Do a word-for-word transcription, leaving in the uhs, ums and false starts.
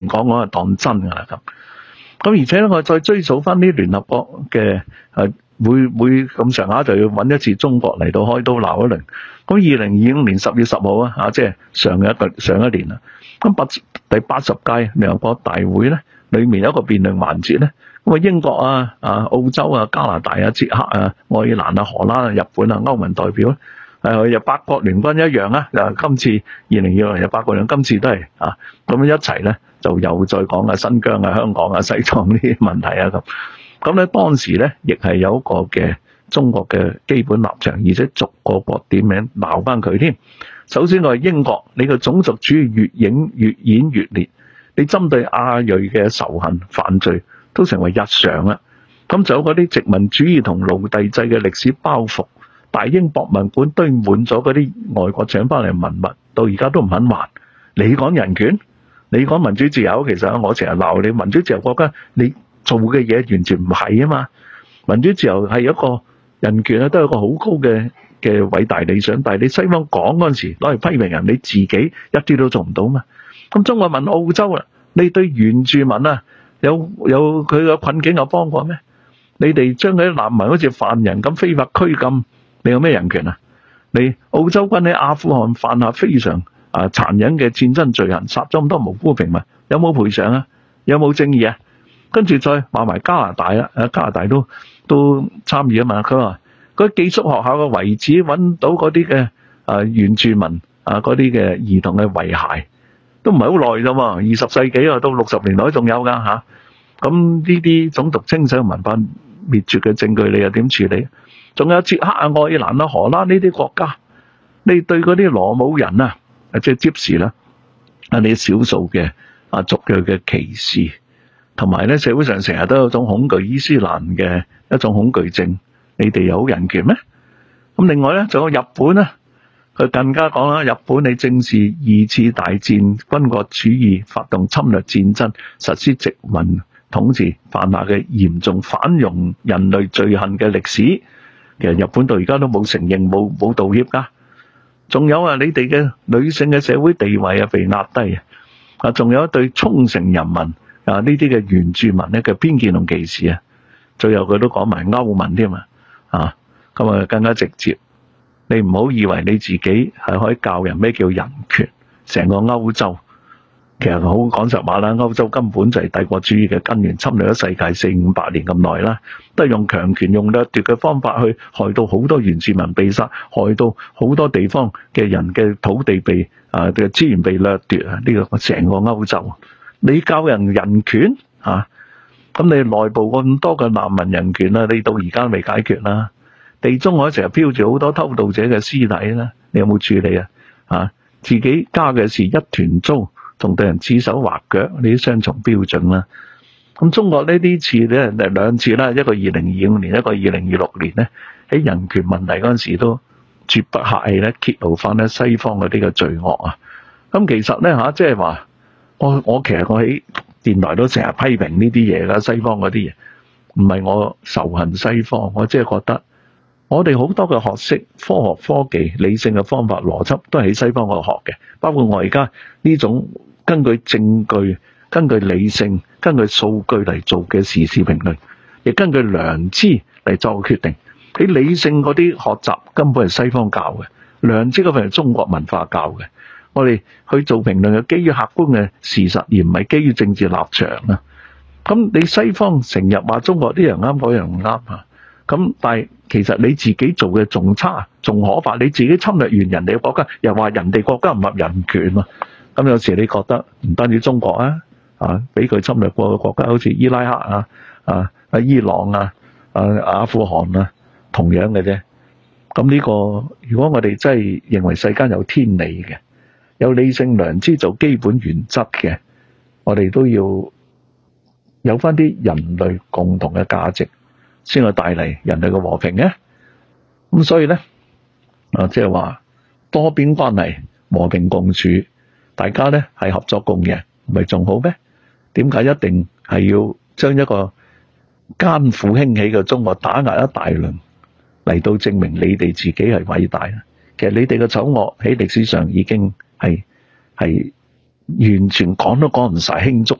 講講就當真㗎啦咁。咁而且咧，我再追溯翻啲聯合國嘅誒，會會咁上下就要揾一次中國嚟到開刀鬧一輪。咁二零二五年十月十號啊，嚇即係上一個上一年啦。咁八第八十屆聯合國大會咧，裡面有一個辯論環節咧。咁啊，英國啊、啊澳洲啊、加拿大啊、捷克啊、愛爾蘭啊、荷蘭啊、日本啊、歐盟代表咧，誒又八國聯軍一樣啊。誒今次二零二六年有八國聯軍，今次都係啊咁樣一齊咧，就又再講啊新疆啊、香港啊、西藏呢啲問題啊咁。咁咧當時咧，亦係有一個嘅中國嘅基本立場，而且逐個國點名鬧翻佢添。首先我係英國，你個種族主義越演越演越烈，你針對亞裔嘅仇恨犯罪都成為日常啦。咁就有嗰啲殖民主義同奴隸制嘅歷史包袱，大英博物館堆滿咗嗰啲外國請翻嚟文物，到而家都唔肯還。你講人權，你講民主自由，其實我成日鬧你民主自由國家，你做嘅嘢完全唔係啊嘛。民主自由係一個人權啊，都係一個好高嘅嘅偉大理想，但係你西方講嗰陣時攞嚟批評人，你自己一啲都做唔到嘛。咁中國問澳洲啦，你對原住民啊有有佢嘅困境有幫過咩？你哋將佢啲難民好似犯人咁非法拘禁，你有咩人權啊？你澳洲軍喺阿富汗犯下非常啊殘忍嘅戰爭罪行，殺咗咁多無辜平民，有冇賠償啊？有冇正義啊？跟住再話埋加拿大啦，加拿大都都參與啊嘛。佢話嗰寄宿學校嘅遺址揾到嗰啲嘅啊原住民啊嗰啲嘅兒童嘅遺骸，都唔係好耐啫嘛，二十世紀啊到六十年代仲有噶嚇。咁呢啲種族清洗文化滅絕嘅證據，你又點處理？仲有捷克啊、愛爾蘭啊、荷蘭呢啲國家，你對嗰啲羅姆人啊，即係 Gypsy 啦，啊你少數嘅啊族裔嘅歧視，同埋咧社會上成日都有種恐懼伊斯蘭嘅一種恐懼症，你哋有人權咩？咁另外咧，仲有日本咧，佢更加講啦，日本你正視二次大戰軍國主義發動侵略戰爭，實施殖民統治犯下嘅嚴重反容人類罪行嘅歷史，其實日本到而家都冇承認冇冇道歉噶。仲有啊，你哋嘅女性嘅社會地位啊被壓低啊，仲有對沖繩人民啊呢啲嘅原住民咧嘅偏見同歧視啊，最後佢都講埋歐盟添啊，啊咁啊更加直接。你唔好以為你自己係可以教人咩叫人權，成個歐洲。其實好講實話啦，歐洲根本就係帝國主義嘅根源，侵略咗世界四五百年咁耐啦，都係用強權、用掠奪嘅方法去害到好多原住民被殺，害到好多地方嘅人嘅土地被啊嘅資源被掠奪啊！呢個成個歐洲，你教人人權啊？咁你內部咁多嘅難民人權啦，你到而家未解決啦。地中海成日飄住好多偷渡者嘅屍體啦，你有冇處理啊？啊，自己家嘅事一團糟，同對人指手畫腳，呢啲雙重標準啦。咁中國呢啲次咧，兩次啦，一個二零二五年，一個二零二六年咧，喺人權問題嗰陣時都絕不客氣咧，揭露翻咧西方嗰啲嘅罪惡啊。咁其實咧嚇，即係話我我其實我喺電台都成日批評呢啲嘢啦，西方嗰啲嘢，唔係我仇恨西方，我即係覺得我哋好多嘅學識、科學、科技、理性嘅方法、邏輯都係喺西方嗰度學嘅，包括我而家呢種根據證據、根據理性、根據數據嚟做嘅時事評論，亦根據良知嚟作決定。喺理性嗰啲學習根本係西方教嘅，良知嗰份係中國文化教嘅。我哋去做評論係基於客觀嘅事實，而唔係基於政治立場啊。咁你西方成日話中國啲人啱，嗰樣唔啱啊。咁但係其實你自己做嘅仲差、仲可怕。你自己侵略完人哋嘅國家，又話人哋國家唔合人權啊。咁有時你覺得唔單止中國啊，啊俾佢侵略過嘅國家，好似伊拉克啊、啊啊伊朗啊、啊阿富汗啊，同樣嘅啫。咁呢個如果我哋真係認為世間有天理嘅，有理性良知做基本原則嘅，我哋都要有翻啲人類共同嘅價值，先去帶嚟人類嘅和平嘅。咁所以咧，啊即係話多邊關係、和平共處，大家咧係合作共贏，唔係仲好咩？點解一定係要將一個艱苦興起嘅中國打壓一大輪，嚟到證明你哋自己係偉大咧？其實你哋嘅醜惡喺歷史上已經係係完全講都講唔晒，罄竹